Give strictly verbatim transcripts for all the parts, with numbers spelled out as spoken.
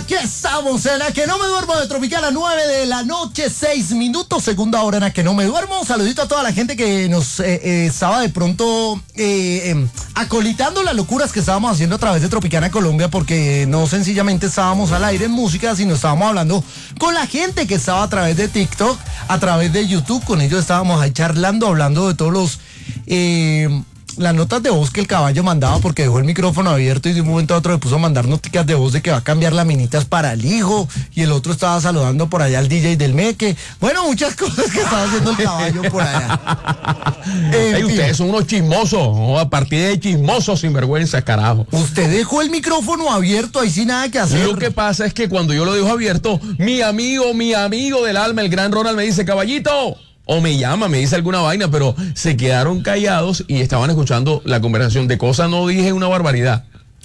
aquí estamos en La Que No Me Duermo de Tropicana, nueve de la noche, seis minutos, segunda hora en La Que No Me Duermo. Saludito a toda la gente que nos eh, eh, estaba de pronto eh, eh, acolitando las locuras que estábamos haciendo a través de Tropicana Colombia, porque no sencillamente estábamos al aire en música, sino estábamos hablando con la gente que estaba a través de TikTok, a través de YouTube. Con ellos estábamos ahí charlando, hablando de todos los... Eh, las notas de voz que el caballo mandaba, porque dejó el micrófono abierto y de un momento a otro le puso a mandar noticas de voz de que va a cambiar laminitas para el hijo, y el otro estaba saludando por allá al D J del Meque. Bueno, muchas cosas que estaba haciendo el caballo por allá. Hey, ustedes son unos chismosos, ¿no? A partir de chismosos sinvergüenza, carajo. Usted dejó el micrófono abierto ahí sin nada que hacer. Lo que pasa es que cuando yo lo dejo abierto, mi amigo, mi amigo del alma, el gran Ronald, me dice, caballito, o me llama, me dice alguna vaina, pero se quedaron callados y estaban escuchando la conversación. De cosas no dije una barbaridad.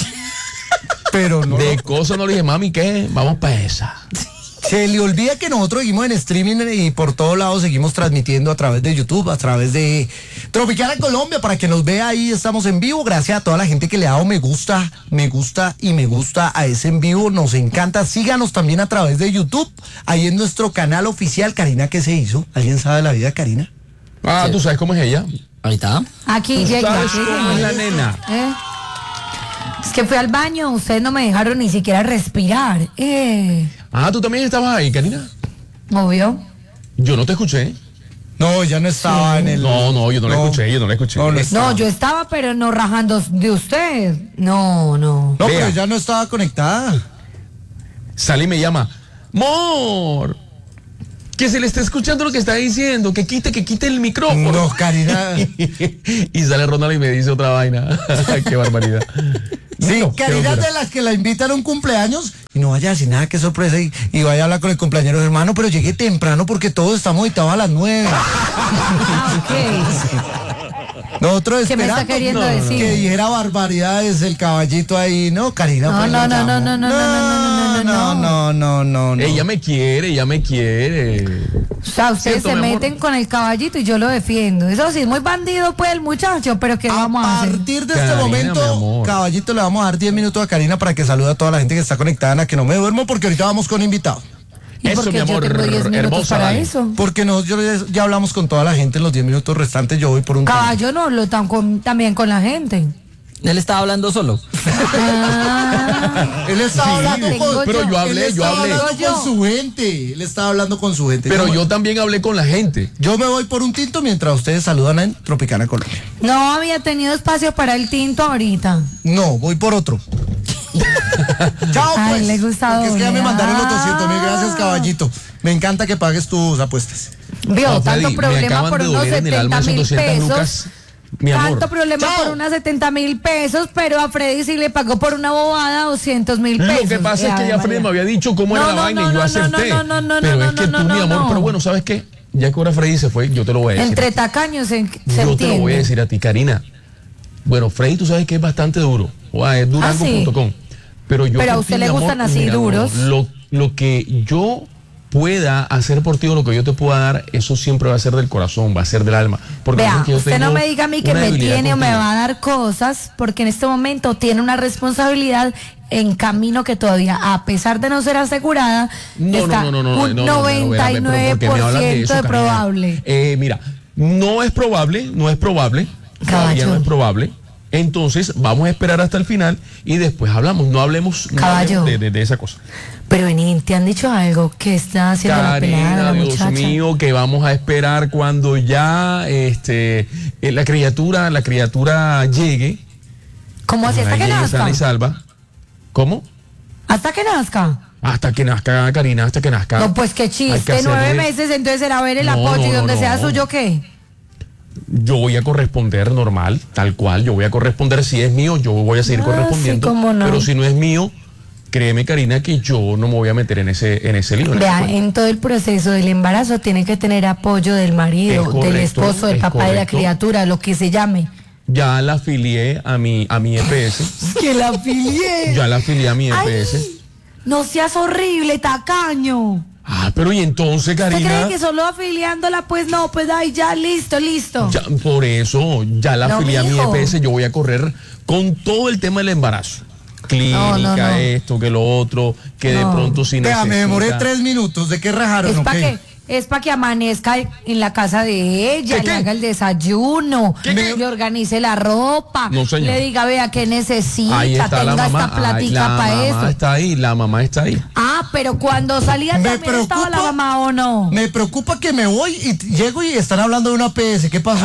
Pero no. De cosas no le dije, mami, ¿qué? Vamos para esa. Se le olvida que nosotros seguimos en streaming y por todos lados seguimos transmitiendo a través de YouTube, a través de Tropicana Colombia, para que nos vea ahí. Estamos en vivo. Gracias a toda la gente que le ha dado me gusta, me gusta y me gusta a ese en vivo. Nos encanta. Síganos también a través de YouTube, ahí en nuestro canal oficial. Karina, ¿qué se hizo? ¿Alguien sabe de la vida de Karina? Ah, ¿tú sabes cómo es ella? Ahí está. Aquí llega. ¿Sabes cómo es la nena? ¿Eh? Es que fui al baño, ustedes no me dejaron ni siquiera respirar. Eh. Ah, ¿tú también estabas ahí, Karina? Obvio. Yo no te escuché. No, ya no estaba Sí. en el... No, no, yo no, No. la escuché, yo no la escuché. No, no No, estaba. yo estaba, pero no rajando de usted. No, no. No, Vea. pero ya no estaba conectada. Sale y me llama, Mor, que se le está escuchando lo que está diciendo, que quite, que quite el micrófono. No, Karina. Y sale Ronald y me dice otra vaina. Qué barbaridad. Sí, No, qué Karina locura. de las que la invitan a un cumpleaños y no vaya a decir nada, qué sorpresa, y, y vaya a hablar con el cumpleañero, hermano, pero llegué temprano porque todos estamos editados a las nueve. Ah, ok. Nosotros ¿Qué me está esperando queriendo no, decir? que dijera barbaridades el caballito ahí. No, Karina. No, pues, no, la no, llamo. no, no, no, no, no, no, no, no, no, no, no. Ella me quiere, ella me quiere. O sea, ustedes Siento, se mi amor. meten con el caballito y yo lo defiendo. Eso sí, muy bandido pues el muchacho, pero ¿qué A vamos a hacer? partir de este Karina, mi momento, amor. caballito, le vamos a dar diez minutos a Karina para que salude a toda la gente que está conectada en La Que No Me Duermo, porque ahorita vamos con invitados. ¿Y Eso, por mi qué amor, yo tengo diez minutos hermosa, para dale. eso? Porque no, yo, ya hablamos con toda la gente en los diez minutos restantes. Yo voy por un Caballo no, lo tan con, también con la gente. Él estaba hablando solo. Ah, Él estaba hablando tengo con, pero yo hablé, él yo estaba hablé. hablando Yo. con su gente. Él estaba hablando con su gente. Pero me- yo también hablé con la gente. yo me voy por un tinto mientras ustedes saludan en Tropicana Colombia. no había tenido espacio para el tinto ahorita. No, voy por otro. Chao, Ay, pues. le gusta Porque es que ya me doble. mandaron los doscientos mil. Ah. Gracias, caballito. Me encanta que pagues tus apuestas. Vio, No, tanto Freddy, me problema acaban por de unos doler en el alma setenta esos mil doscientas pesos. lucas. Mi amor. Tanto problema Chao. por unas setenta mil pesos, pero a Freddy sí le pagó por una bobada doscientos mil pesos. Lo que pasa es que Ay, ya María. Freddy me había dicho cómo No, era la no, vaina no, y yo no, acepté. no, no, no, pero no, es que no, tú, no, mi amor, no. pero bueno, ¿sabes qué? Ya que ahora Freddy se fue, yo te lo voy a decir. Entre tacaños se, se yo te lo entiende. voy a decir a ti, Karina. Bueno, Freddy, tú sabes que es bastante duro. O sea, es durango punto com. Pero yo Pero a por usted ti, le mi gustan amor, así mira, duros. no, lo, lo que yo pueda hacer por ti o lo que yo te pueda dar, eso siempre va a ser del corazón, va a ser del alma. Porque Vea, es que yo usted no tengo me diga a mí que una me debilidad tiene o me contigo. va a dar cosas, porque en este momento tiene una responsabilidad en camino que todavía, a pesar de no ser asegurada, No, está no, no, no, no, un no, no, no, noventa y nueve pero ¿por qué me por hablas de ciento eso, de Karina? probable. Eh, mira, no es probable, no es probable, todavía Caballo. no es probable. Entonces vamos a esperar hasta el final y después hablamos, no hablemos, no Caballo. hablemos de, de, de esa cosa. Pero vení, ¿te han dicho algo que está haciendo la pelada de Karina, la Dios muchacha? mío, que vamos a esperar cuando ya este eh, la criatura, la criatura llegue. ¿Cómo así? ¿Hasta Ahí que llegue sana y nazca? salva. ¿Cómo? ¿Hasta que nazca? Hasta que nazca, Karina, hasta que nazca. No, pues qué Hay que chiste, hacerle- nueve meses, entonces era ver el No, apoyo no, y no, donde no. sea suyo, ¿qué? Yo voy a corresponder normal, tal cual. Yo voy a corresponder. Si es mío, yo voy a seguir Ah, correspondiendo. sí, cómo no. Pero si no es mío, créeme, Karina, que yo no me voy a meter en ese, en ese lío. en ese Vea, cuento. en todo el proceso del embarazo tiene que tener apoyo del Es marido, correcto, del esposo, del es papá de la correcto. criatura, lo que se llame. Ya la afilié a mi, a mi E P S. Que la afilié. Ya la afilié a mi E P S. Ay, no seas horrible, tacaño. Ah, pero y entonces, ¿Usted Karina. cree que solo afiliándola? Pues no, pues ahí ya, listo, listo. Ya, por eso, ya la No, afilié a mi mijo. E P S. Yo voy a correr con todo el tema del embarazo. clínica, No, no, no. esto, que lo otro, que No. de pronto si Vea, me necesita. demoré tres minutos. ¿De qué rajaron? Es o para qué? que es para que amanezca en la casa de ella, ¿Qué, le qué? haga el desayuno, ¿Qué, qué? le organice la ropa, No, señor. le diga, vea qué necesita, Ahí está la tenga mamá, esta ahí, platica la para mamá eso. está ahí, la mamá está ahí. Ah, pero cuando salía Me también estaba la preocupa- mamá, ¿o no? Me preocupa que me voy y t- llego y están hablando de una P S. ¿Qué pasó?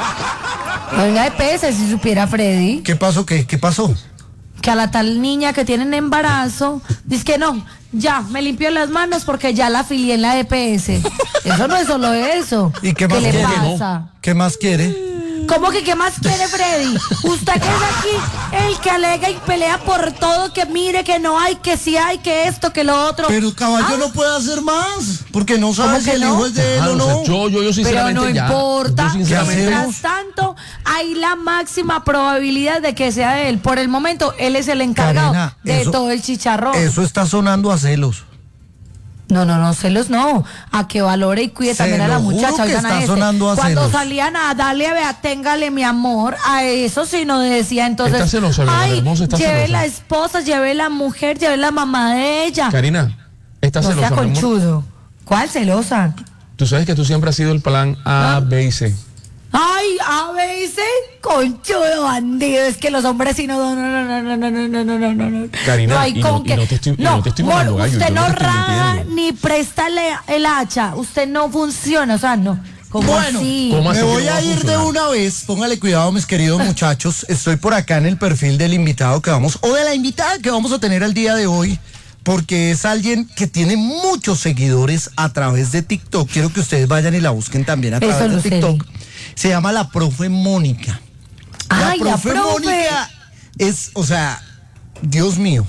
Oiga, de P S, si supiera Freddy, ¿Qué pasó? ¿Qué, qué pasó? que a la tal niña que tienen embarazo, dice que no, ya, me limpio las manos porque ya la afilié en la E P S. Eso no es solo eso. ¿Y qué más le quiere? pasa? ¿Qué más quiere? ¿Cómo que qué más quiere Freddy? Usted que es aquí el que alega y pelea por todo, que mire, que no hay, que sí hay, que esto, que lo otro. Pero caballo Ah, no puede hacer más, porque no sabe ¿Cómo si que el no? hijo es de él Ah, o o no. sea, yo, yo, yo pero sinceramente no ya. importa. Yo sinceramente. Mientras tanto, hay la máxima probabilidad de que sea él. Por el momento, él es el encargado Karina, de eso- todo el chicharrón. Eso está sonando a celos. No, no, no, celos no. A que valore y cuide Se también a la lo juro muchacha. que Oigan a está este. sonando a Cuando celos. salían a darle, vea, téngale mi amor, a eso sí no decía entonces. Está celosa, mi amor ay, hermoso, está lleve celosa. la esposa, lleve la mujer, lleve la mamá de ella. Karina, ¿estás no celosa, sea mi amor? conchudo. ¿Cuál celosa? Tú sabes que tú siempre has sido el plan A, ¿Ah? B y C. Ay, a veces, conchudo bandido. Es que los hombres sí no, no, no, no, no, no, no, no, no, no, no, no. Karina, no hay y no- con y qué. no te estoy- y no te estoy amor, mamando gallo, usted yo no no te estoy raja mintiendo. ni presta el, el hacha. Usted no funciona, o sea, no. ¿Cómo Bueno, así? ¿cómo Me así que voy no va a a ir de funcionar? una vez. Póngale cuidado, mis queridos muchachos. Estoy por acá en el perfil del invitado que vamos, o de la invitada que vamos a tener el día de hoy, porque es alguien que tiene muchos seguidores a través de TikTok. Quiero que ustedes vayan y la busquen también a Eso través lo de sé. TikTok. Se llama la profe Mónica. Ay, la profe. Mónica es, o sea, Dios mío.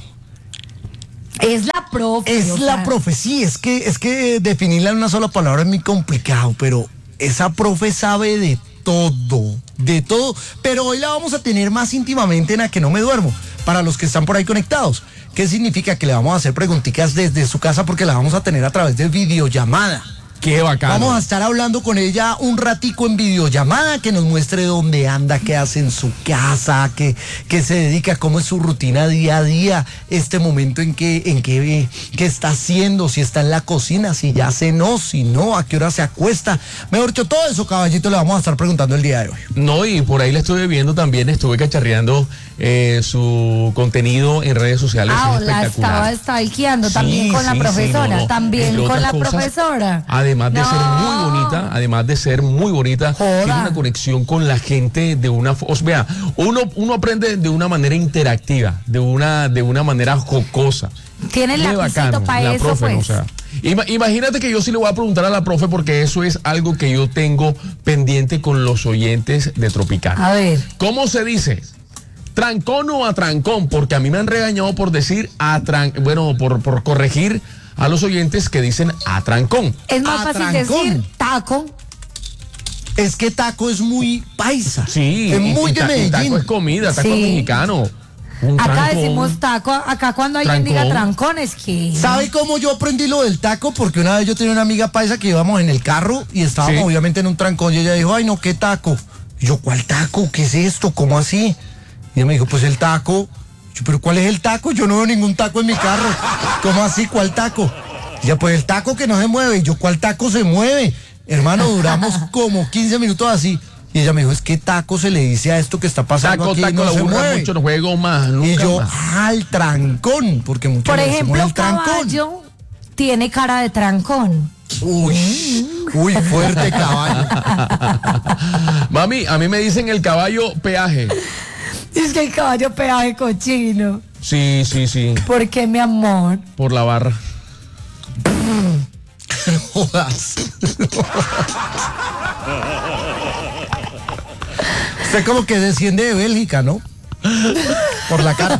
Es la profe. Es o la sea, profe, sí, es que, es que definirla en una sola palabra es muy complicado, pero esa profe sabe de todo, de todo. Pero hoy la vamos a tener más íntimamente en A Que No Me Duermo, para los que están por ahí conectados. ¿Qué significa? Que le vamos a hacer preguntitas desde su casa porque la vamos a tener a través de videollamada. Qué bacano. Vamos a estar hablando con ella un ratico en videollamada, que nos muestre dónde anda, qué hace en su casa, qué, qué se dedica, cómo es su rutina día a día, este momento en que, en que, qué está haciendo, si está en la cocina, si ya cenó, si no, a qué hora se acuesta. Mejor dicho, todo eso, caballito, le vamos a estar preguntando el día de hoy. No, y por ahí la estuve viendo también, estuve cacharreando eh, su contenido en redes sociales. Ah, es la espectacular. estaba stalkeando Sí, también con la sí, sí, profesora, no, no. también Entre con otras la cosas, profesora. Además de ser No. muy bonita, además de ser muy bonita, Joda. tiene una conexión con la gente de una, o sea, vea, uno, uno aprende de una manera interactiva, de una, de una manera jocosa. Tiene el Qué lapicito bacano, para la eso, profe, pues. ¿no? O sea, ima- imagínate que yo sí le voy a preguntar a la profe porque eso es algo que yo tengo pendiente con los oyentes de Tropical. A ver. ¿Cómo se dice? ¿Trancón o atrancón? Porque a mí me han regañado por decir atran, bueno, por, por corregir a los oyentes que dicen atrancón. Es más fácil Atrancón. decir taco. Es que taco es muy paisa. Sí, Es y- muy y de ta- y Medellín. taco es comida, taco Sí. es mexicano. Un Acá trancón. decimos taco, acá cuando alguien Trancón. diga trancón es que... ¿Sabe cómo yo aprendí lo del taco? Porque una vez yo tenía una amiga paisa que íbamos en el carro y estábamos Sí. obviamente en un trancón y ella dijo, ay no, ¿qué taco? Y yo, ¿cuál taco? ¿Qué es esto? ¿Cómo así? Y ella me dijo, pues el taco. Yo, ¿pero cuál es el taco? Yo no veo ningún taco en mi carro. ¿Cómo así? ¿Cuál taco? Y ella, pues el taco que no se mueve. Y yo, ¿cuál taco se mueve? Hermano, duramos como quince minutos así. Y ella me dijo, es que taco se le dice a esto que está pasando Taco, aquí, taco, no la se burra mueve. mucho, no juego más, nunca Y yo, más. ah, el trancón, porque muchos Por le decimos ejemplo, el trancón. caballo tiene cara de trancón. Uy, uy, fuerte caballo. Mami, a mí me dicen el caballo peaje. Es que el caballo peaje cochino. Sí, sí, sí, ¿Por qué, mi amor? por la barra. Jodas. Usted como que desciende de Bélgica, ¿no? Por la cara.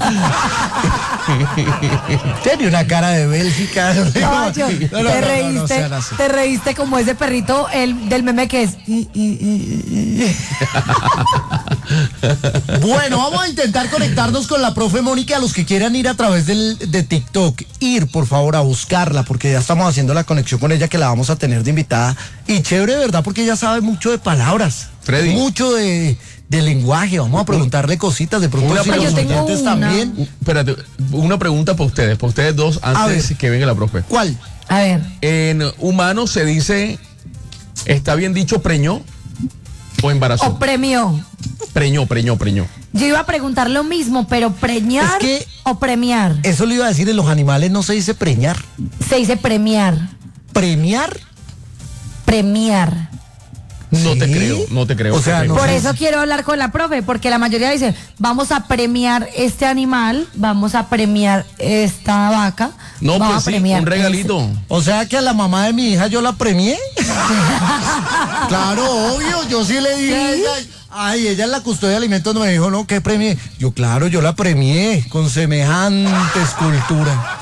Tiene una cara de Bélgica. Caballo, No, no, te no, no, no reíste, sean así. te reíste como ese perrito el, del meme que es. "I, i, i, i". Bueno, vamos a intentar conectarnos con la profe Mónica. A los que quieran ir a través del, de TikTok, ir por favor a buscarla, porque ya estamos haciendo la conexión con ella, que la vamos a tener de invitada. Y chévere, ¿verdad? Porque ella sabe mucho de palabras. Freddy. Mucho de, de lenguaje. Vamos a preguntarle cositas de pronto Una si los pregunta. Yo tengo oyentes una. también. Uh, Espérate, una pregunta para ustedes, para ustedes dos, antes ver. que venga la profe. ¿Cuál? A ver. En humano se dice, ¿está bien dicho preñó o embarazó? O premió. Preñó, preñó, preñó. Yo iba a preguntar lo mismo, pero preñar Es que- o premiar. Eso le iba a decir, en los animales no se dice preñar. Se dice premiar. ¿Premiar? Premiar. No ¿Sí? te creo, no te creo. O sea, Preñó. no Por sé. eso quiero hablar con la profe, porque la mayoría dice, vamos a premiar este animal, vamos a premiar esta vaca. No, vamos pues a sí, premiar un regalito. O sea que a la mamá de mi hija yo la premié. Claro, obvio, yo sí le dije a ella, ay, ella es la custodia de alimentos, no me dijo, no, ¿qué premié? Yo, claro, yo la premié con semejante escultura.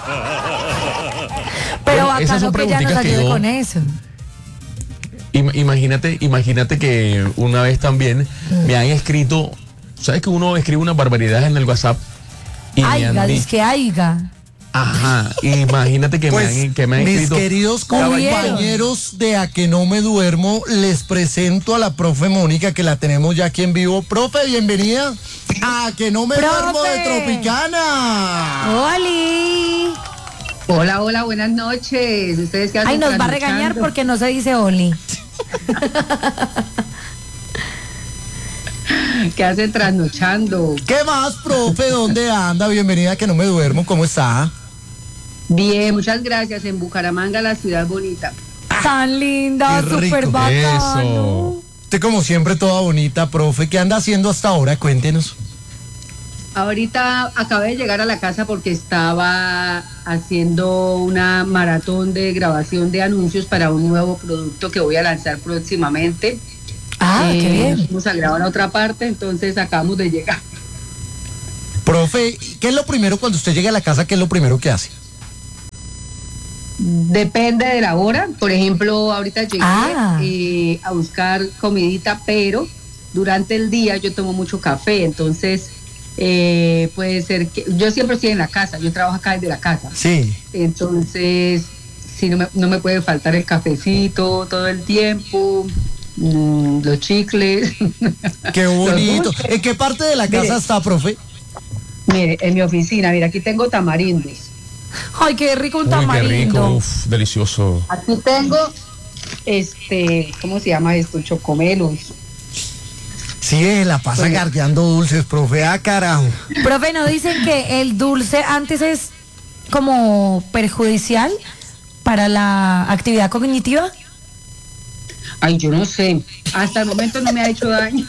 Pero Bueno, esas son bacano que ella nos preguntitas que ayude yo- con eso. Im- Imagínate, imagínate que una vez también me han escrito, ¿sabes que uno escribe unas barbaridades en el WhatsApp? Y me Aiga, han dice dicho, que aiga. ajá, imagínate que, Pues, me han, que me han mis escrito. queridos compañeros de A Que No Me Duermo, les presento a la profe Mónica, que la tenemos ya aquí en vivo. Profe, bienvenida a Que No Me ¡Profe! Duermo de Tropicana. ¡Oli! Hola, hola, buenas noches. ¿Ustedes qué hacen? Ay, nos va a regañar trasnochando? porque no se dice Oli. ¿Qué hacen trasnochando? ¿Qué más, profe? ¿Dónde anda? Bienvenida a Que No Me Duermo. ¿Cómo está? Bien, muchas gracias. En Bucaramanga, la ciudad bonita. Tan linda, Qué rico. súper bacano. Eso. Usted como siempre toda bonita, profe. ¿Qué anda haciendo hasta ahora? Cuéntenos. Ahorita acabé de llegar a la casa porque estaba haciendo una maratón de grabación de anuncios para un nuevo producto que voy a lanzar próximamente. Ah, Eh, qué bien. Vamos a grabar a otra parte, entonces acabamos de llegar. Profe, ¿qué es lo primero cuando usted llega a la casa? ¿Qué es lo primero que hace? Depende de la hora. Por ejemplo, ahorita llegué Ah. eh, a buscar comidita, pero durante el día yo tomo mucho café, entonces eh, puede ser que yo siempre estoy en la casa, yo trabajo acá desde la casa, Sí. entonces sí, no me, no me puede faltar el cafecito todo el tiempo, mm, los chicles. Qué bonito. Los dulces. ¿En qué parte de la casa Mire. está, profe? Mire, en mi oficina, mira, aquí tengo tamarindos. Ay, qué rico un Uy, qué rico, tamarindo. uf, delicioso. Aquí tengo, este, ¿cómo se llama esto? Chocomelos. Sí, la pasa Bueno. gardeando dulces, profe. Ah, carajo. Profe, ¿no dicen que el dulce antes es como perjudicial para la actividad cognitiva? Ay, yo no sé. Hasta el momento no me ha hecho daño.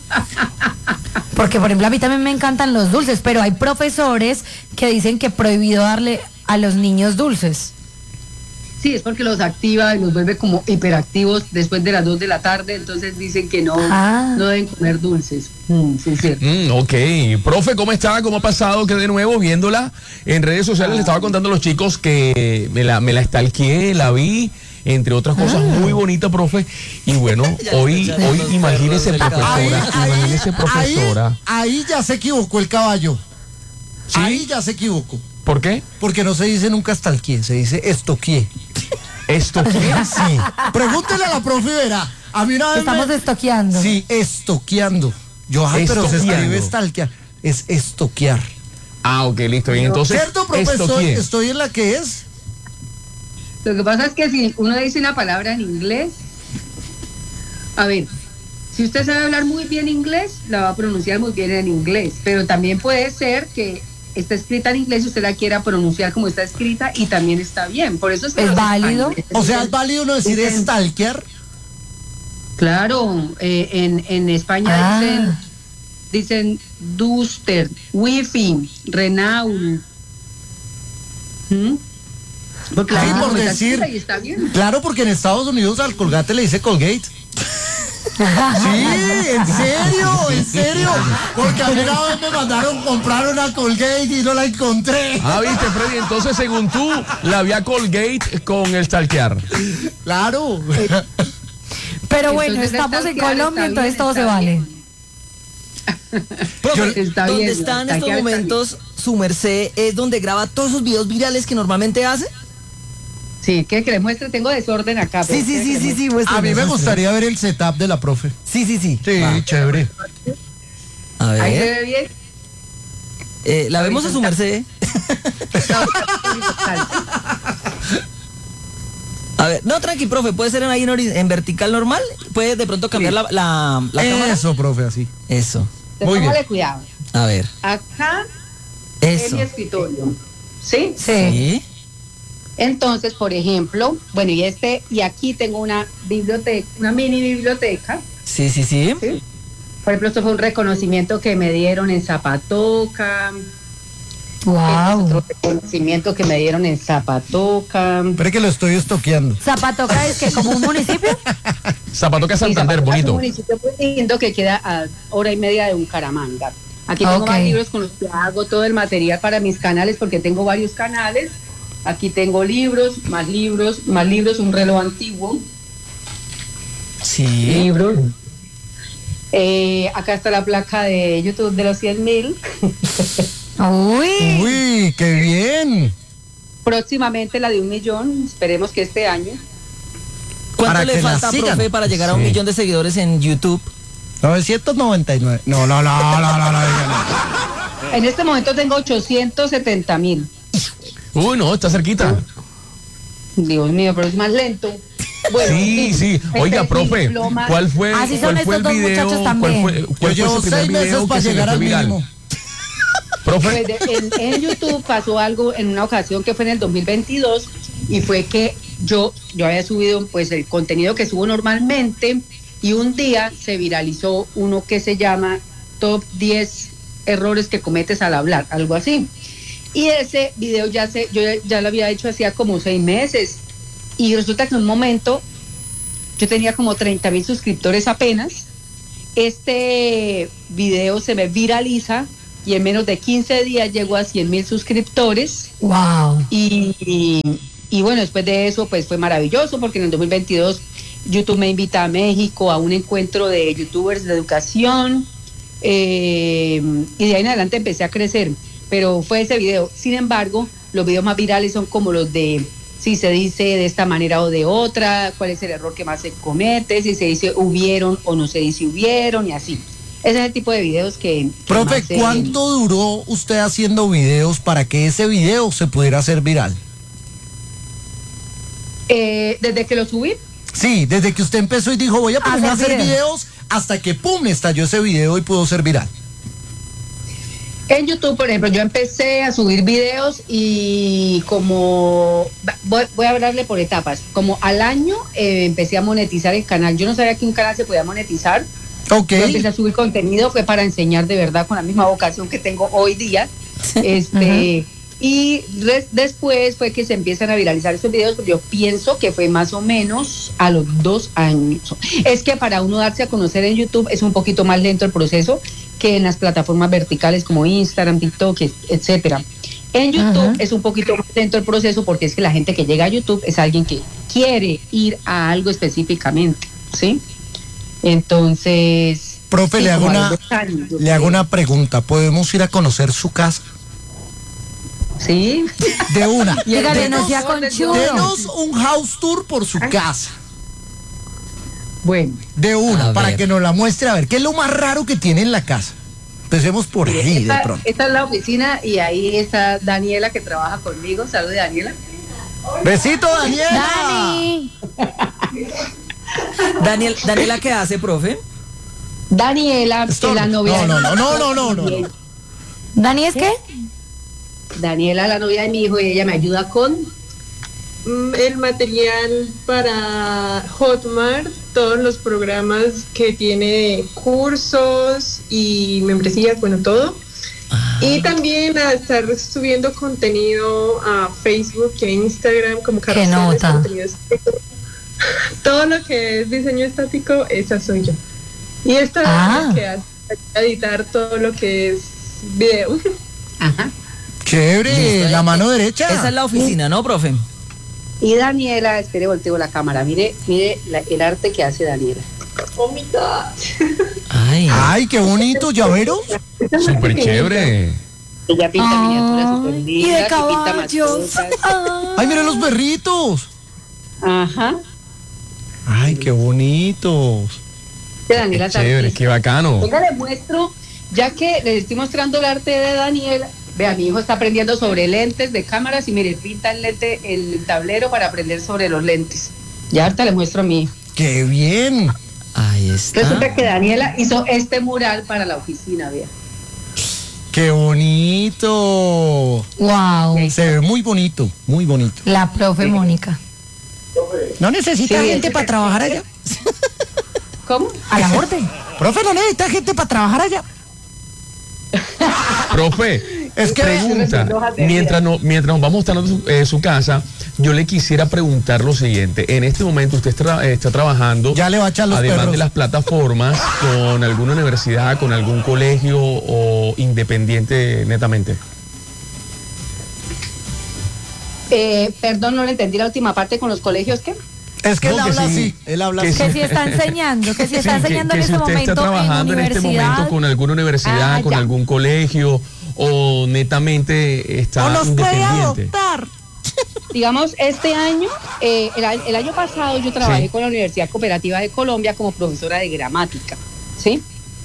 Porque, por ejemplo, a mí también me encantan los dulces, pero hay profesores que dicen que prohibido darle a los niños dulces. Sí, es porque los activa y los vuelve como hiperactivos después de las dos de la tarde, entonces dicen que no, Ah. no deben comer dulces. Mm, sí, sí. Mm, ok, profe, ¿cómo está? ¿Cómo ha pasado? Que de nuevo viéndola en redes sociales le estaba contando a los chicos que me la, me la stalkeé, la vi, entre otras cosas, muy bonita, profe. Y bueno, hoy, hoy imagínese profesora, imagínese profesora. Ahí, ahí ya se equivocó el caballo. ¿Sí? Ahí ya se equivocó. ¿Por qué? Porque no se dice nunca estalquié, se dice estoquié. Esto qué Sí. Pregúntele a la profe y verá. A mí una vez Estamos me- estoqueando. Sí, estoqueando. Yo, ay, pero se Estoqueando. escribe estalquear. Es estoquear. Ah, ok, listo. Y entonces, ¿Cierto, profesor? estoquié. Estoy en la que es. Lo que pasa es que si uno dice una palabra en inglés, a ver, si usted sabe hablar muy bien inglés, la va a pronunciar muy bien en inglés, pero también puede ser que está escrita en inglés y usted la quiera pronunciar como está escrita y también está bien. Por eso es, que ¿Es los válido? españoles O sea, dicen- es válido no decir dicen- estalquear. Claro, eh, en, en España Ah. dicen, dicen Duster, Wi-Fi, Renault. ¿Mm? Porque la Sí, gente por como está decir- escrita y está bien. Claro, porque en Estados Unidos al Colgate le dice Colgate. Sí, en serio, en serio. Porque a mí una vez me mandaron comprar una Colgate y no la encontré. Ah, viste, Freddy, entonces según tú, la vía Colgate con el stalkear. Claro. Pero bueno, Entonces, estamos en stalkear Colombia, está entonces bien, todo se está vale. bien. Profe, Está ¿dónde bien, está en stalkear estos está momentos su merced? ¿Es donde graba todos esos videos virales que normalmente hace? Sí, ¿qué que les muestre? Tengo desorden acá. Sí, pero sí, ¿quiere sí, que sí, les sí. A muéstrame, mí me muéstrame. gustaría ver el setup de la profe. Sí, sí, sí. Sí, Va. chévere. A Ahí se ver. ve bien. Eh, la vemos a su merced. A ver, no, tranqui, profe, puede ser ahí en, ori- en vertical normal, puede de pronto cambiar Sí. la, la, la cámara. Eso, profe, así. Eso, Muy bien. Póngale cuidado. a ver, Acá es eso. mi escritorio. ¿Sí? Sí. Sí. Entonces, por ejemplo, bueno, y este, y aquí tengo una biblioteca, una mini biblioteca. Sí, sí, sí. ¿Sí? Por ejemplo, esto fue un reconocimiento que me dieron en Zapatoca. Este es Wow. otro reconocimiento que me dieron en Zapatoca. Espere que lo estoy estoqueando. Zapatoca es que como un municipio. Zapatoca Sí, Santander, Zapatoca es un bonito. municipio muy lindo que queda a hora y media de Bucaramanga. Aquí tengo Ok. más libros con los que hago todo el material para mis canales, porque tengo varios canales. Aquí tengo libros, más libros, más libros, un reloj antiguo, Sí. libros. Eh, acá está la placa de YouTube de los cien mil. Uy. Uy, qué bien. Próximamente la de un millón, esperemos que este año. ¿Cuánto Para le que la falta, sigan. profe, para llegar a un Sí. millón de seguidores en YouTube? novecientos noventa y nueve. No, no, no, no, no, no, no, no. En este momento tengo ochocientos setenta mil. Uy, no, está cerquita. Dios mío, pero es más lento. Bueno, Sí, en fin, sí. este Oiga, es profe, mi diploma. ¿cuál fue, Así son cuál fue el estos dos video? muchachos ¿Cuál también. fue, Yo cuál fue llevo ese primer seis meses video para que se le llegar fue al viral? mínimo. Profe, Pues de- en, en YouTube pasó algo en una ocasión que fue en el dos mil veintidós y fue que yo, yo había subido pues el contenido que subo normalmente y un día se viralizó uno que se llama Top diez errores que cometes al hablar, algo así. Y ese video ya se, yo ya, ya lo había hecho hacía como seis meses y resulta que en un momento yo tenía como treinta mil suscriptores apenas. Este video se me viraliza y en menos de quince días llegó a cien mil suscriptores Wow. y, y, y bueno, después de eso pues fue maravilloso porque en el dos mil veintidós YouTube me invita a México a un encuentro de youtubers de educación eh, y de ahí en adelante empecé a crecer, pero fue ese video. Sin embargo, los videos más virales son como los de si se dice de esta manera o de otra, cuál es el error que más se comete, si se dice hubieron o no se dice hubieron y así. Ese es el tipo de videos que... que Profe, más se- ¿cuánto duró usted haciendo videos para que ese video se pudiera hacer viral? Eh, desde que lo subí, Sí, desde que usted empezó y dijo, voy a ponerme a Hacer hacer videos. videos, hasta que pum, estalló ese video y pudo ser viral. en YouTube, por ejemplo, yo empecé a subir videos y como... Voy, voy a hablarle por etapas. Como al año eh, empecé a monetizar el canal. Yo no sabía que un canal se podía monetizar. Ok. Yo empecé a subir contenido, fue para enseñar de verdad con la misma vocación que tengo hoy día. Este... Y res- después fue que se empiezan a viralizar esos videos, pero yo pienso que fue más o menos a los dos años. Es que para uno darse a conocer en YouTube es un poquito más lento el proceso que en las plataformas verticales como Instagram, TikTok, et- etcétera. En YouTube Ajá. es un poquito más lento el proceso porque es que la gente que llega a YouTube es alguien que quiere ir a algo específicamente, ¿sí? Entonces... Profe, sí, le hago como a una, los dos años, yo le hago creo. una pregunta. ¿Podemos ir a conocer su casa? Sí. De una. Dígale, no Denos- sea conchudo. denos un house tour por su casa. Bueno. De una, A para ver. que nos la muestre. A ver, ¿qué es lo más raro que tiene en la casa? Empecemos por ahí, de Esta, pronto. esta es la oficina y ahí está Daniela que trabaja conmigo. Saludos, Daniela. Besito, Daniela. Dani. Daniel, ¿Daniela qué hace, profe? Daniela Esto es la no, novia. no, de no, mi no, hijo no, no, no, y no. ¿Dani es qué? Daniela, la novia de mi hijo, y ella me ayuda con. Mm, el material para Hotmart, todos los programas que tiene cursos y membresías, bueno, todo. Y también a estar subiendo contenido a Facebook y a Instagram como ¿Qué carruseles, nota? contenido estático. Todo lo que es diseño estático, esa soy yo. Y esta Ah. es la que hace editar todo lo que es video. Ajá. Chévere, Listo, la eh, mano derecha. Esa es la oficina, ¿no, profe? Y Daniela, espere, volteo la cámara. Mire, mire la- el arte que hace Daniela. Oh my God. Ay. Ay, qué bonito, llaveros. súper chévere. Ella pinta miniaturas Ay, súper y lindas. de caballos. pinta mascotas. Ay. Ay, miren los perritos. Ajá. Ay, qué bonitos. Que Daniela Qué es chévere, artista. qué bacano. Venga, le muestro Ya que les estoy mostrando el arte de Daniela, vea, mi hijo está aprendiendo sobre lentes de cámaras y mire, pinta el lente, el tablero para aprender sobre los lentes. Ya ahorita le muestro a mi hijo. ¡Qué bien! Ahí está. Resulta que Daniela hizo este mural para la oficina, vea. ¡Qué bonito! Wow. Se ve muy bonito, muy bonito. La profe Mónica. ¿No necesita Sí, gente ese- para trabajar allá? ¿Cómo? A la orden. Profe, ¿no necesita gente para trabajar allá? Profe, Es que- pregunta, mientras, no, mientras nos vamos mostrando su, eh, su casa, yo le quisiera preguntar lo siguiente. En este momento usted está, está trabajando, Ya le va a echar los además perros. de las plataformas, con alguna universidad, con algún colegio o independiente netamente. Eh, perdón, no le entendí la última parte con los colegios, ¿qué? Es que No, él que habla sí. así, él habla Que así. Que si está enseñando, que si está Sí, que- enseñando que en si ese usted momento está trabajando en en este universidad. momento con alguna universidad, Ah, con ya. algún colegio o netamente está O nos puede independiente. adoptar. Digamos, este año, eh, el, a- el año pasado yo trabajé Sí. con la Universidad Cooperativa de Colombia como profesora de gramática, ¿sí?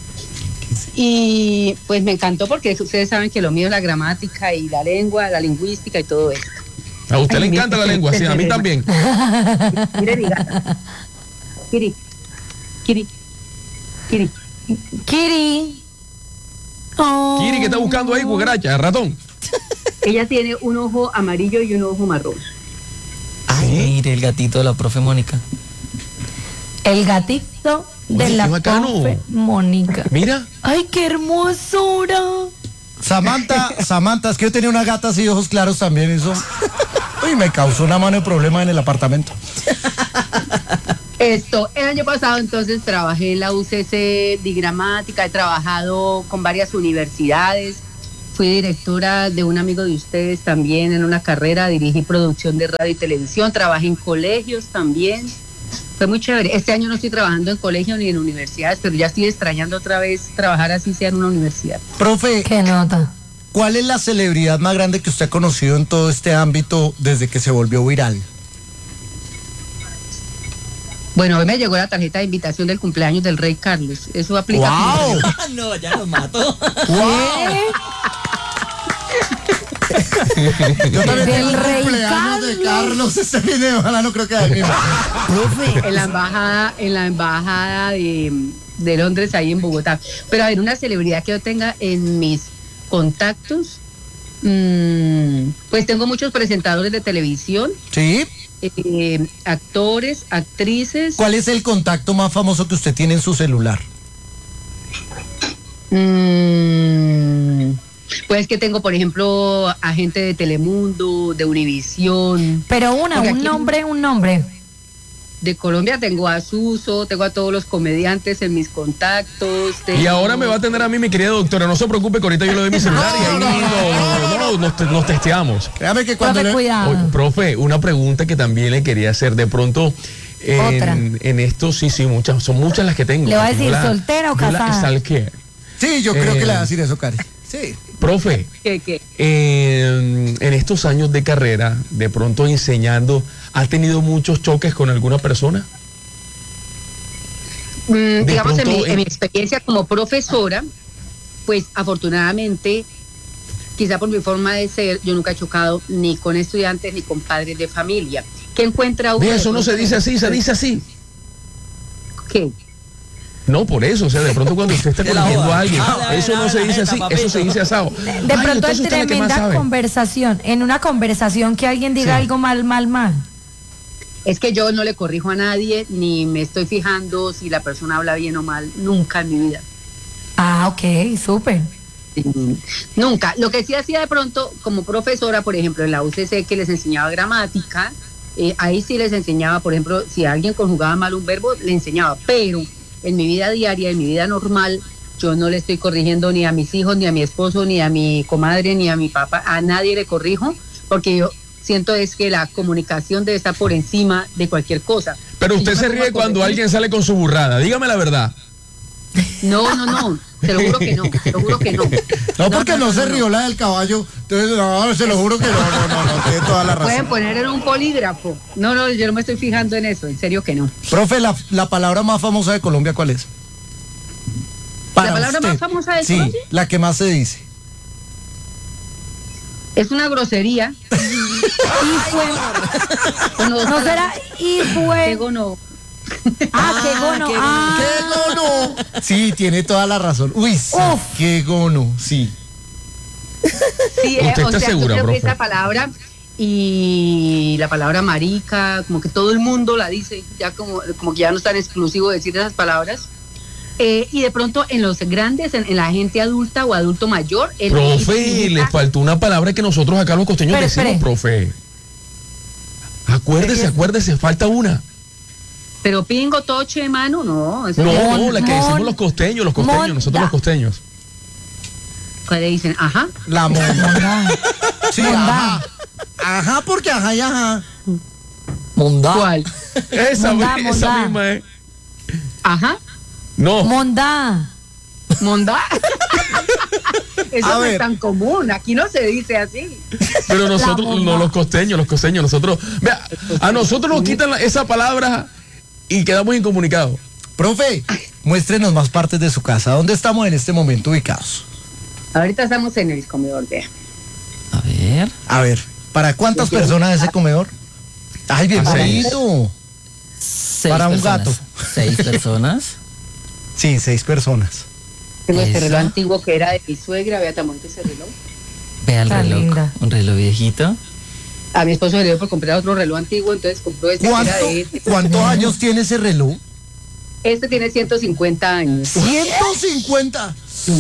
Y pues me encantó porque ustedes saben que lo mío es la gramática y la lengua, la lingüística y todo esto. A usted Ay, le mira, encanta la este- lengua, sí, a mí este- también. Mire mi gata. Kiri, Kiri, Kiri. Kiri. Oh. Kiri, ¿qué está buscando ahí, cucaracha, ratón? Ella tiene un ojo amarillo y un ojo marrón. Ay, mire el gatito de la profe Mónica. El gatito de Oye, la qué bacano. profe Mónica. Mira, Ay, qué hermosura. Samantha, Samantha, es que yo tenía una gata así, ojos claros también, eso. Uy, me causó una mano de problema en el apartamento. Esto, el año pasado entonces trabajé en la U C C de gramática, he trabajado con varias universidades, fui directora de un amigo de ustedes también en una carrera, dirigí producción de radio y televisión, trabajé en colegios también, fue muy chévere. Este año no estoy trabajando en colegios ni en universidades, pero ya estoy extrañando otra vez trabajar así sea en una universidad. Profe, Qué nota. ¿cuál es la celebridad más grande que usted ha conocido en todo este ámbito desde que se volvió viral? Bueno, hoy me llegó la tarjeta de invitación del cumpleaños del rey Carlos, eso aplica. ¡Wow! No, ya lo mato. Yo también Del tengo el rey cumpleaños de Carlos. Carlos este fin de semana, no creo que ahí mismo. Profe. En la embajada, en la embajada de, de Londres, ahí en Bogotá. Pero a ver, una celebridad que yo tenga en mis contactos, mmm, pues tengo muchos presentadores de televisión, ¿Sí? eh, actores, actrices. ¿Cuál es el contacto más famoso que usted tiene en su celular? Mm, pues que tengo, por ejemplo, a gente de Telemundo, de Univisión. Pero una, Porque un aquí- nombre, un nombre. De Colombia tengo a Suso, tengo a todos los comediantes en mis contactos. y tengo- ahora me va a atender a mí, mi querida doctora. No se preocupe que ahorita yo le doy mi celular y ahí No, no, no, no, no, nos, te- nos testeamos. Créame que cuando Profe, le... cuidado. Oye, profe, una pregunta que también le quería hacer. De pronto, Otra. en, en esto, sí, sí, muchas, son muchas las que tengo. Le va a Yo decir, la- ¿soltera o yo la casada? stalkeo. Sí, yo creo Eh, que le va a decir eso, Cari. Sí. Profe, ¿Qué, qué? en, en estos años de carrera, de pronto enseñando, ¿ha tenido muchos choques con alguna persona? Mm, digamos, en, pronto, mi, eh, en mi experiencia como profesora, pues afortunadamente, quizá por mi forma de ser, yo nunca he chocado ni con estudiantes ni con padres de familia. ¿Qué encuentra uno? Ve, de eso no pronto se dice así, se dice así. ¿Qué? No, por eso, o sea, de pronto cuando usted está De la corrigiendo joda. a alguien, Habla, eso habla, no se habla, dice jeta, así, papito. eso se dice asado. De Ay, pronto en entonces usted es la que más tremenda sabe. conversación, en una conversación que alguien diga Sí. algo mal, mal, mal. Es que yo no le corrijo a nadie, ni me estoy fijando si la persona habla bien o mal, nunca en mi vida. Ah, ok, súper. Mm, Nunca. Lo que sí hacía de pronto como profesora, por ejemplo, en la U C C, que les enseñaba gramática, eh, ahí sí les enseñaba, por ejemplo, si alguien conjugaba mal un verbo, le enseñaba, pero en mi vida diaria, en mi vida normal, yo no le estoy corrigiendo ni a mis hijos, ni a mi esposo, ni a mi comadre, ni a mi papá, a nadie le corrijo, porque yo siento es que la comunicación debe estar por encima de cualquier cosa. Pero Si usted yo me se pongo a ríe cuando corregir- alguien sale con su burrada, dígame la verdad. No, no, no, te lo juro que no, te lo juro que no. No, porque no, se rió la del caballo. Entonces, no, se lo juro que no, no, no, no, tiene toda la Pueden razón. poner en un polígrafo. No, no, yo no me estoy fijando en eso, en serio que no. Profe, la, la palabra más famosa de Colombia, ¿cuál es? Para la palabra usted. más famosa del Sí, Colombia la que más se dice. es una grosería. Y fue. Bueno, No será y qué fue. gono. Ah, qué gono. qué Ah. ¡Qué gono! Sí, tiene toda la razón. Uy, sí, Uf. qué gono, sí. Sí, ¿Usted eh, está o sea, segura, yo creo que profe? esta palabra y la palabra marica, como que todo el mundo la dice, ya como, como que ya no es tan exclusivo decir esas palabras. Eh, y de pronto en los grandes, en, en la gente adulta o adulto mayor, el Profe, le faltó una palabra que nosotros acá los costeños Espere, decimos, espere. profe. Acuérdese, acuérdese, falta una. Pero pingo, toche, mano, no. Eso No, es- no, la que Mon- decimos los costeños, los costeños, Monda. nosotros los costeños. ¿Cuál le dicen? Ajá. La monda. Mondá. Sí, Mondá. ajá. Ajá, porque ajá y ajá. Mondá. ¿Cuál? Esa, Mondá, esa mondá. misma es. Ajá. No. Mondá. Monda. Eso A no ver. es tan común. Aquí no se dice así. Pero nosotros, monda. no, los costeños, los costeños, nosotros. Vea, a nosotros nos quitan la- esa palabra y quedamos incomunicados. Profe, muéstrenos más partes de su casa. ¿Dónde estamos en este momento ubicados? Ahorita estamos en el comedor, vea. A ver. A ver, ¿para cuántas personas ese comedor? Ay, bien Para seis. bonito. Seis Para un personas. gato. Seis personas. Sí, seis personas. Tengo este Eso. reloj antiguo que era de mi suegra, vea tan bonito ese reloj. Vea el Tan reloj. linda. Un reloj viejito. A mi esposo le dio por comprar otro reloj antiguo, entonces compró este que ¿Cuánto- era de este. ¿Cuántos años tiene ese reloj? Este tiene ciento cincuenta años. ciento cincuenta.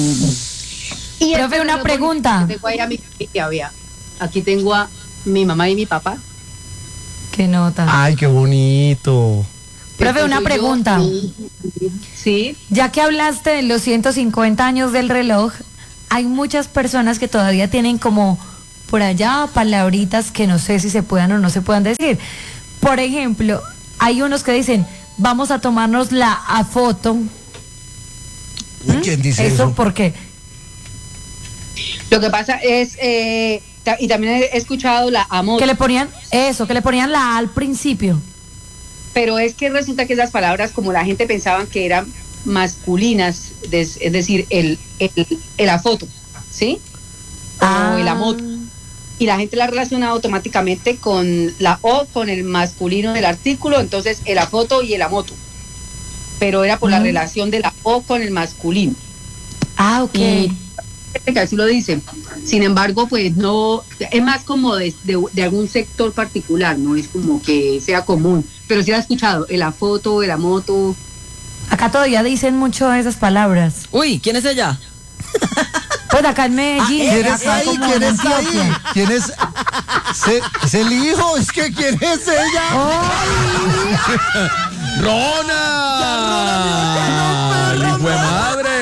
Y Profe, este una reloj pregunta. bonito que tengo ahí a mi familia, vea. Aquí tengo a mi mamá y mi papá. Qué nota. Ay, qué bonito. Profe, Este una soy yo, pregunta. mi- Sí. Ya que hablaste de los ciento cincuenta años del reloj, hay muchas personas que todavía tienen como por allá palabritas que no sé si se puedan o no se puedan decir. Por ejemplo, hay unos que dicen, vamos a tomarnos la a foto. Uy, ¿quién dice ¿Eso eso? por qué? Lo que pasa es, eh, ta- y también he escuchado la amor, Que le ponían eso, que le ponían la A al principio. pero es que resulta que esas palabras, como la gente pensaba que eran masculinas, des- es decir, el, el, el a foto, ¿sí? O Ah. el amor. Y la gente la relaciona automáticamente con la O, con el masculino del artículo, entonces el a foto y el a moto. Pero era por la Mm. relación de la O con el masculino. Ah, ok. Y gente que así lo dice. Sin embargo, pues no, es más como de, de- de algún sector particular, no es como que sea común. Pero sí lo he escuchado, el a foto, el a moto. Acá todavía dicen mucho esas palabras. Uy, ¿quién es ella? Pues acá en Medellín. ¿Quién acá está ahí? como ¿Quién en está ahí? Antioquia. ¿Quién es? Se- es el hijo, es que ¿quién es ella? ¡Ronald! ¡Hijo de madre!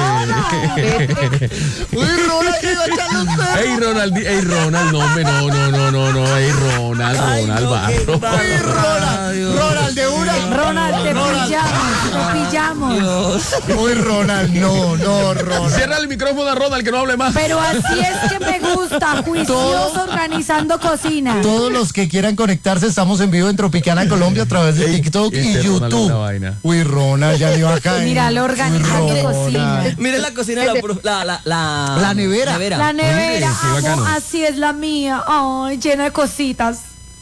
Uy, Ronald, ¿qué iba a echarle usted? ¡Ey, Ronald! ¡Ey, Ronald! No, hombre, no, no, no, no, no. ¡Ey, Ronald! ¡Ronald, barro! Uy, Ronald, Ronald, de una. Ronald, te pillamos, te pillamos. Uy, Ronald, no, no, Ronald. Cierra el micrófono a Ronald que no hable más. Pero así es que me gusta, juicioso organizando cocina. Todos los que quieran conectarse, estamos en vivo en Tropicana Colombia a través de Ey, TikTok y este Ronald es YouTube. una vaina. Uy, Ronald, ya le iba a caer. Míralo organizando Uy, cocina. Ronald. Mire la cocina de la, pro- la, la, la, La nevera. La nevera, qué bacano. amo, así es la mía. Ay, llena de cositas.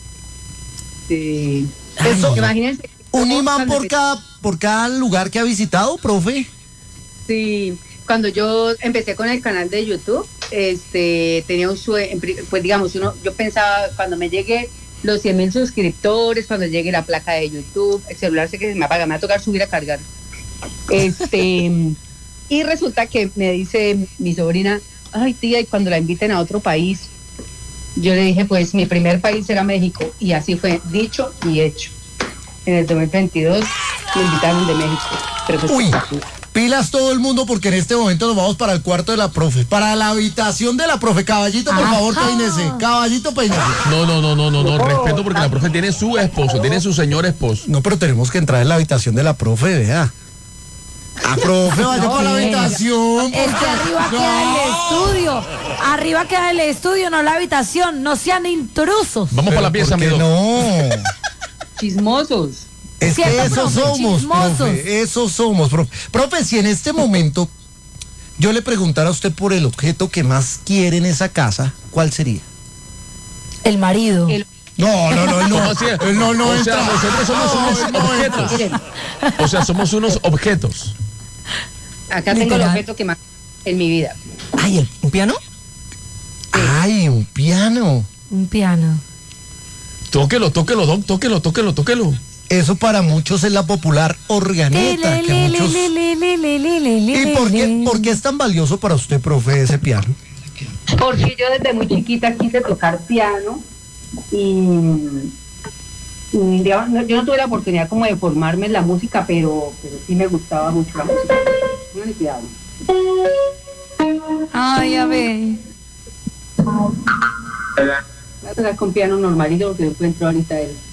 Sí. Eso, Imagínense. un imán cuando por empe- cada, por cada lugar que ha visitado, profe. Sí, cuando yo empecé con el canal de YouTube, este, tenía un sueño, pues digamos, uno, yo pensaba cuando me llegue los cien mil suscriptores, cuando llegue la placa de YouTube, el celular sé que se me apaga, me va a tocar subir a cargar. Este, y resulta que me dice mi sobrina, ay tía, y cuando la inviten a otro país, yo le dije, pues mi primer país era México, y así fue, dicho y hecho. En el dos mil veintidós me invitaron de México. Pero pues, Uy, pilas todo el mundo porque en este momento nos vamos para el cuarto de la profe, para la habitación de la profe. Caballito, por Ajá. favor, peínese. Caballito, peínese. No, no, no, no, no, no. Respeto porque la profe tiene su esposo, tiene su señor esposo. No, pero tenemos que entrar en la habitación de la profe, vea. Ah, profe, vaya para la habitación. Es que arriba queda el estudio. Arriba queda el estudio, no la habitación. No sean intrusos. Vamos para la pieza, ¿Por qué amigo. no? chismosos. Es que Cierto, esos profe, somos, chismosos. profe, esos somos, profe. Profe, si en este momento yo le preguntara a usted por el objeto que más quiere en esa casa, ¿cuál sería? El marido. El- No, no, no, no. ¿Cómo así? Él no, no o sea, entra. nosotros somos No, unos él no entra. objetos. O sea, somos unos objetos. Acá tengo el Literal. objeto que más en mi vida. Ay, ¿el- ¿un piano? Ay, un piano. Un piano. Tóquelo, tóquelo, Doc, tóquelo, tóquelo, tóquelo. Eso para muchos es la popular organeta. Que muchos... ¿Y por qué, por qué es tan valioso para usted, profe, ese piano? Porque yo desde muy chiquita quise tocar piano y, y digamos, no- yo no tuve la oportunidad como de formarme en la música, pero, pero sí me gustaba mucho la música. Póngale cuidado. Ay, a ver. Voy a tocar con piano normalito porque no encuentro ahorita el...